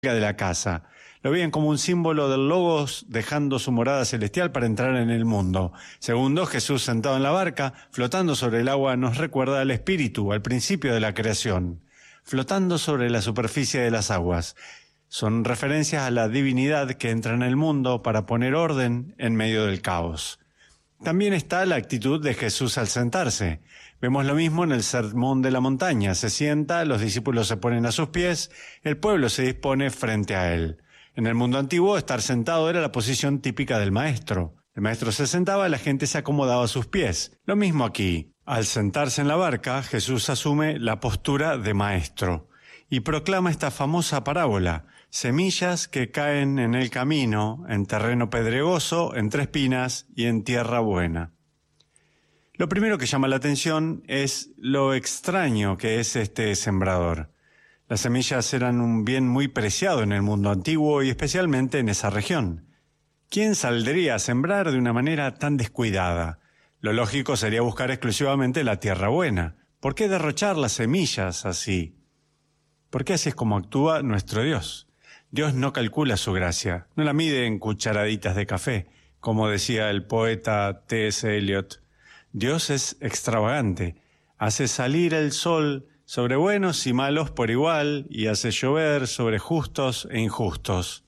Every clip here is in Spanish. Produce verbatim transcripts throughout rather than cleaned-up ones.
de la casa. Lo veían como un símbolo del Logos dejando su morada celestial para entrar en el mundo. Segundo, Jesús sentado en la barca, flotando sobre el agua, nos recuerda al Espíritu, al principio de la creación, flotando sobre la superficie de las aguas. Son referencias a la divinidad que entra en el mundo para poner orden en medio del caos. También está la actitud de Jesús al sentarse. Vemos lo mismo en el Sermón de la Montaña. Se sienta, los discípulos se ponen a sus pies, el pueblo se dispone frente a él. En el mundo antiguo, estar sentado era la posición típica del maestro. El maestro se sentaba, la gente se acomodaba a sus pies. Lo mismo aquí. Al sentarse en la barca, Jesús asume la postura de maestro y proclama esta famosa parábola: semillas que caen en el camino, en terreno pedregoso, entre espinas y en tierra buena. Lo primero que llama la atención es lo extraño que es este sembrador. Las semillas eran un bien muy preciado en el mundo antiguo y especialmente en esa región. ¿Quién saldría a sembrar de una manera tan descuidada? Lo lógico sería buscar exclusivamente la tierra buena. ¿Por qué derrochar las semillas así? Porque así es como actúa nuestro Dios. Dios no calcula su gracia, no la mide en cucharaditas de café, como decía el poeta T S Eliot. Dios es extravagante, hace salir el sol sobre buenos y malos por igual y hace llover sobre justos e injustos.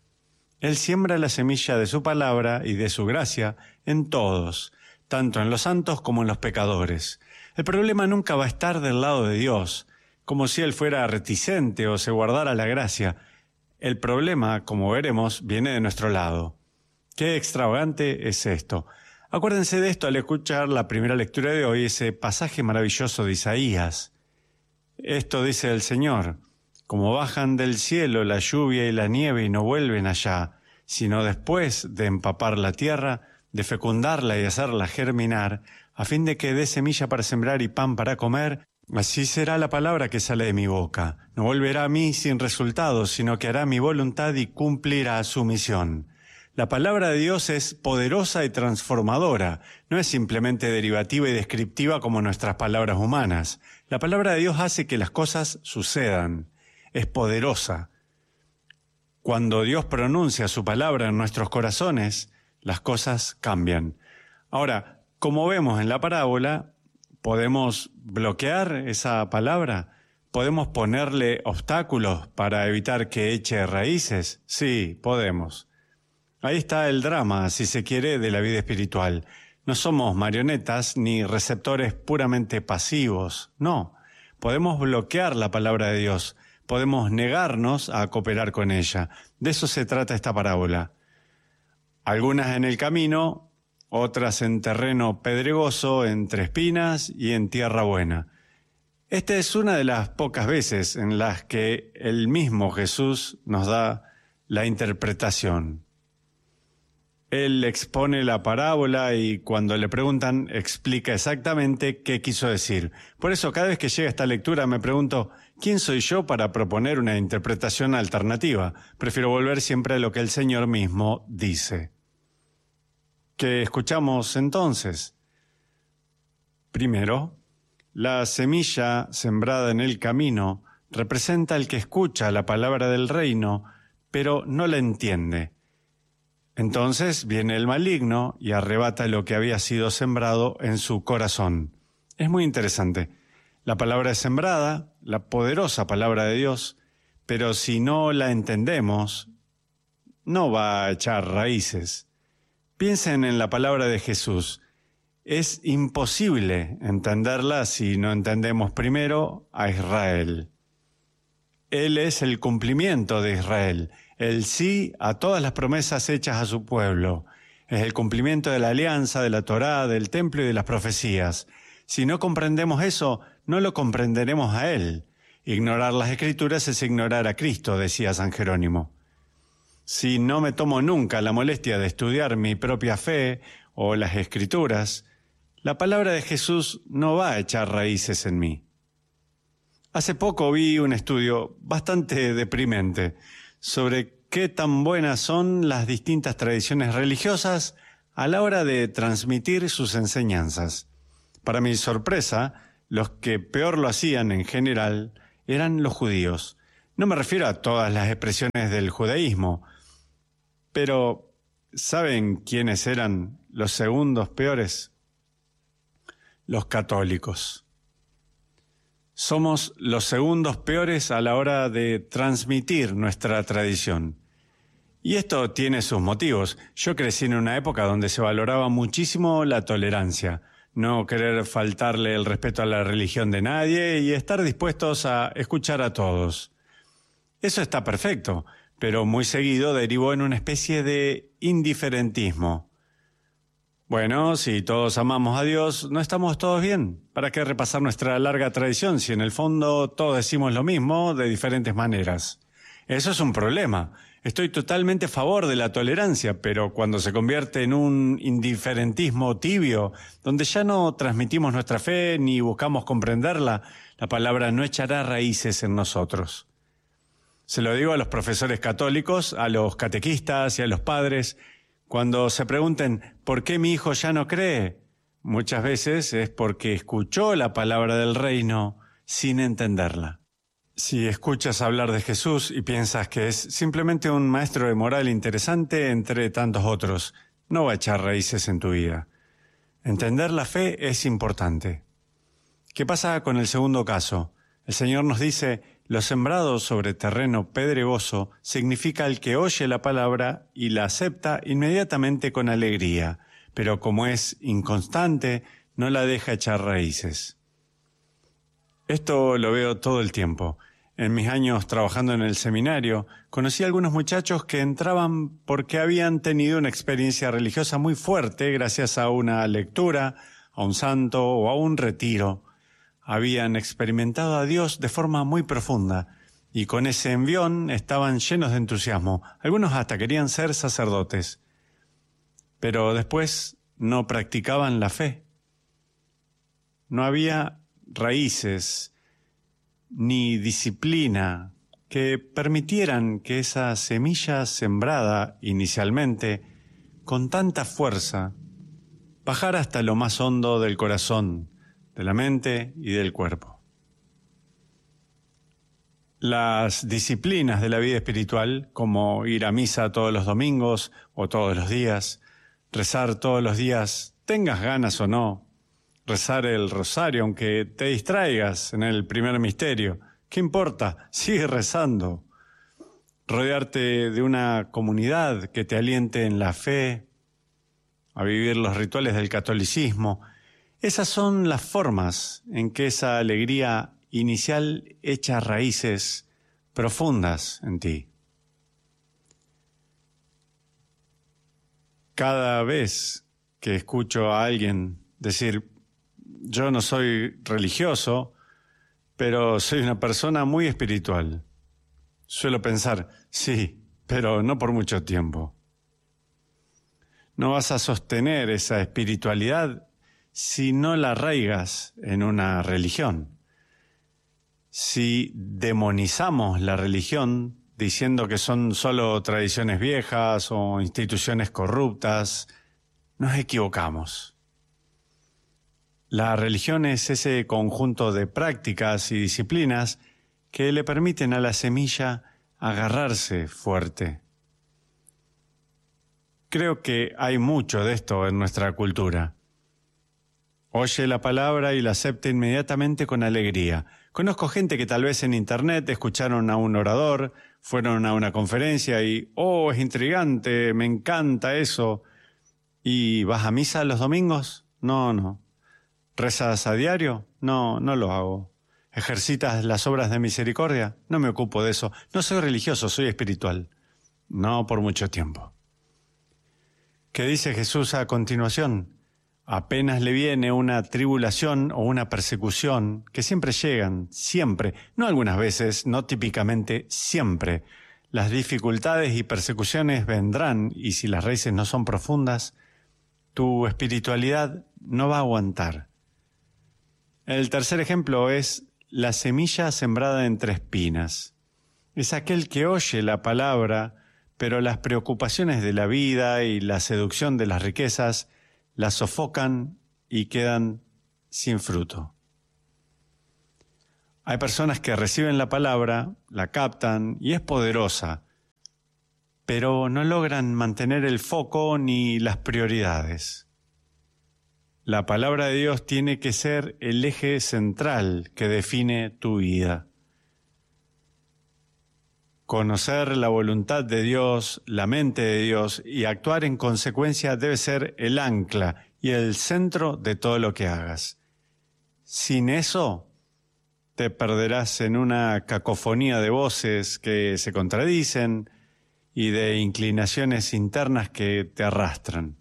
Él siembra la semilla de su palabra y de su gracia en todos, tanto en los santos como en los pecadores. El problema nunca va a estar del lado de Dios, como si Él fuera reticente o se guardara la gracia. El problema, como veremos, viene de nuestro lado. Qué extravagante es esto. Acuérdense de esto al escuchar la primera lectura de hoy, ese pasaje maravilloso de Isaías. Esto dice el Señor: como bajan del cielo la lluvia y la nieve y no vuelven allá, sino después de empapar la tierra, de fecundarla y hacerla germinar, a fin de que dé semilla para sembrar y pan para comer, así será la palabra que sale de mi boca. No volverá a mí sin resultados, sino que hará mi voluntad y cumplirá su misión. La palabra de Dios es poderosa y transformadora, no es simplemente derivativa y descriptiva como nuestras palabras humanas. La palabra de Dios hace que las cosas sucedan, es poderosa. Cuando Dios pronuncia su palabra en nuestros corazones, las cosas cambian. Ahora, como vemos en la parábola, ¿podemos bloquear esa palabra? ¿Podemos ponerle obstáculos para evitar que eche raíces? Sí, podemos. Ahí está el drama, si se quiere, de la vida espiritual. No somos marionetas ni receptores puramente pasivos, no. Podemos bloquear la palabra de Dios, podemos negarnos a cooperar con ella. De eso se trata esta parábola. Algunas en el camino, otras en terreno pedregoso, entre espinas y en tierra buena. Esta es una de las pocas veces en las que el mismo Jesús nos da la interpretación. Él expone la parábola y cuando le preguntan explica exactamente qué quiso decir. Por eso cada vez que llega esta lectura me pregunto, ¿quién soy yo para proponer una interpretación alternativa? Prefiero volver siempre a lo que el Señor mismo dice. ¿Qué escuchamos entonces? Primero, la semilla sembrada en el camino representa al que escucha la palabra del reino, pero no la entiende. Entonces viene el maligno y arrebata lo que había sido sembrado en su corazón. Es muy interesante. La palabra es sembrada, la poderosa palabra de Dios, pero si no la entendemos, no va a echar raíces. Piensen en la palabra de Jesús. Es imposible entenderla si no entendemos primero a Israel. Él es el cumplimiento de Israel, el sí a todas las promesas hechas a su pueblo. Es el cumplimiento de la alianza, de la Torá, del templo y de las profecías. Si no comprendemos eso, no lo comprenderemos a Él. Ignorar las Escrituras es ignorar a Cristo, decía San Jerónimo. Si no me tomo nunca la molestia de estudiar mi propia fe o las Escrituras, la palabra de Jesús no va a echar raíces en mí. Hace poco vi un estudio bastante deprimente sobre qué tan buenas son las distintas tradiciones religiosas a la hora de transmitir sus enseñanzas. Para mi sorpresa, los que peor lo hacían en general eran los judíos. No me refiero a todas las expresiones del judaísmo, pero ¿saben quiénes eran los segundos peores? Los católicos. Somos los segundos peores a la hora de transmitir nuestra tradición. Y esto tiene sus motivos. Yo crecí en una época donde se valoraba muchísimo la tolerancia, no querer faltarle el respeto a la religión de nadie y estar dispuestos a escuchar a todos. Eso está perfecto, pero muy seguido derivó en una especie de indiferentismo. Bueno, si todos amamos a Dios, ¿no estamos todos bien? ¿Para qué repasar nuestra larga tradición si en el fondo todos decimos lo mismo de diferentes maneras? Eso es un problema. Estoy totalmente a favor de la tolerancia, pero cuando se convierte en un indiferentismo tibio, donde ya no transmitimos nuestra fe ni buscamos comprenderla, la palabra no echará raíces en nosotros. Se lo digo a los profesores católicos, a los catequistas y a los padres. Cuando se pregunten, ¿por qué mi hijo ya no cree? Muchas veces es porque escuchó la palabra del reino sin entenderla. Si escuchas hablar de Jesús y piensas que es simplemente un maestro de moral interesante entre tantos otros, no va a echar raíces en tu vida. Entender la fe es importante. ¿Qué pasa con el segundo caso? El Señor nos dice, lo sembrado sobre terreno pedregoso significa el que oye la palabra y la acepta inmediatamente con alegría, pero como es inconstante, no la deja echar raíces. Esto lo veo todo el tiempo. En mis años trabajando en el seminario, conocí a algunos muchachos que entraban porque habían tenido una experiencia religiosa muy fuerte gracias a una lectura, a un santo o a un retiro. Habían experimentado a Dios de forma muy profunda y con ese envión estaban llenos de entusiasmo. Algunos hasta querían ser sacerdotes, pero después no practicaban la fe. No había raíces ni disciplina que permitieran que esa semilla sembrada inicialmente con tanta fuerza bajara hasta lo más hondo del corazón, de la mente y del cuerpo. Las disciplinas de la vida espiritual, como ir a misa todos los domingos o todos los días, rezar todos los días, tengas ganas o no, rezar el rosario aunque te distraigas en el primer misterio, ¿qué importa? Sigue rezando. Rodearte de una comunidad que te aliente en la fe, a vivir los rituales del catolicismo. Esas son las formas en que esa alegría inicial echa raíces profundas en ti. Cada vez que escucho a alguien decir, yo no soy religioso, pero soy una persona muy espiritual, suelo pensar, sí, pero no por mucho tiempo. No vas a sostener esa espiritualidad si no la arraigas en una religión. Si demonizamos la religión diciendo que son solo tradiciones viejas o instituciones corruptas, nos equivocamos. La religión es ese conjunto de prácticas y disciplinas que le permiten a la semilla agarrarse fuerte. Creo que hay mucho de esto en nuestra cultura. Oye la palabra y la acepta inmediatamente con alegría. Conozco gente que tal vez en internet escucharon a un orador, fueron a una conferencia y, oh, es intrigante, me encanta eso. ¿Y vas a misa los domingos? No, no. ¿Rezas a diario? No, no lo hago. ¿Ejercitas las obras de misericordia? No me ocupo de eso. No soy religioso, soy espiritual. No por mucho tiempo. ¿Qué dice Jesús a continuación? Apenas le viene una tribulación o una persecución, que siempre llegan, siempre, no algunas veces, no típicamente, siempre. Las dificultades y persecuciones vendrán y si las raíces no son profundas, tu espiritualidad no va a aguantar. El tercer ejemplo es la semilla sembrada entre espinas. Es aquel que oye la palabra, pero las preocupaciones de la vida y la seducción de las riquezas la sofocan y quedan sin fruto. Hay personas que reciben la palabra, la captan y es poderosa, pero no logran mantener el foco ni las prioridades. La palabra de Dios tiene que ser el eje central que define tu vida. Conocer la voluntad de Dios, la mente de Dios y actuar en consecuencia debe ser el ancla y el centro de todo lo que hagas. Sin eso, te perderás en una cacofonía de voces que se contradicen y de inclinaciones internas que te arrastran.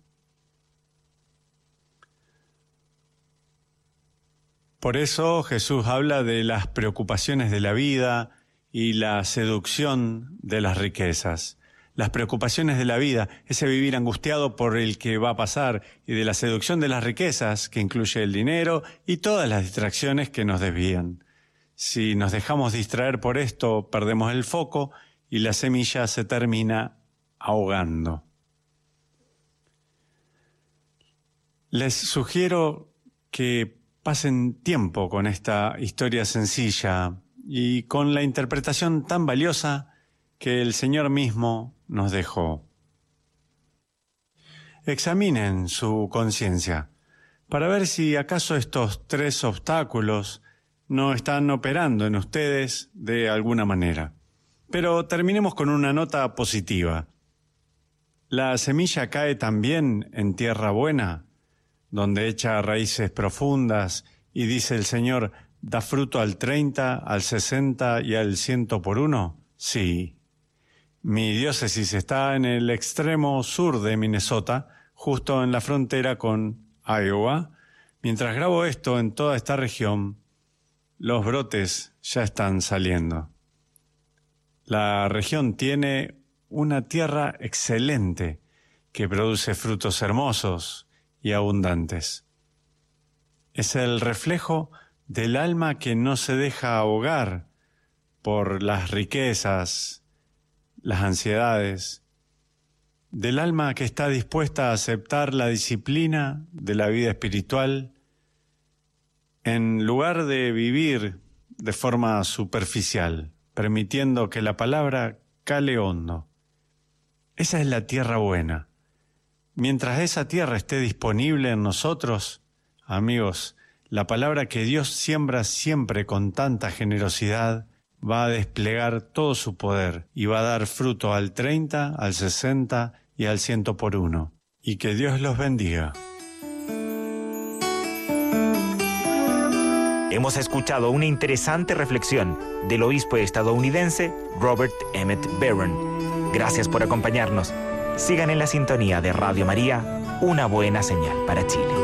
Por eso Jesús habla de las preocupaciones de la vida y la seducción de las riquezas. Las preocupaciones de la vida, ese vivir angustiado por el que va a pasar, y de la seducción de las riquezas, que incluye el dinero y todas las distracciones que nos desvían. Si nos dejamos distraer por esto, perdemos el foco y la semilla se termina ahogando. Les sugiero que pasen tiempo con esta historia sencilla y con la interpretación tan valiosa que el Señor mismo nos dejó. Examinen su conciencia para ver si acaso estos tres obstáculos no están operando en ustedes de alguna manera. Pero terminemos con una nota positiva. ¿La semilla cae también en tierra buena, donde echa raíces profundas y dice el Señor, da fruto al treinta, al sesenta y al ciento por uno? Sí. Mi diócesis está en el extremo sur de Minnesota, justo en la frontera con Iowa. Mientras grabo esto en toda esta región, los brotes ya están saliendo. La región tiene una tierra excelente que produce frutos hermosos y abundantes. Es el reflejo del alma que no se deja ahogar por las riquezas, las ansiedades, del alma que está dispuesta a aceptar la disciplina de la vida espiritual en lugar de vivir de forma superficial, permitiendo que la palabra cale hondo. Esa es la tierra buena. Mientras esa tierra esté disponible en nosotros, amigos, la palabra que Dios siembra siempre con tanta generosidad va a desplegar todo su poder y va a dar fruto al treinta, al sesenta y al ciento por uno. Y que Dios los bendiga. Hemos escuchado una interesante reflexión del obispo estadounidense Robert Emmett Barron. Gracias por acompañarnos. Sigan en la sintonía de Radio María, una buena señal para Chile.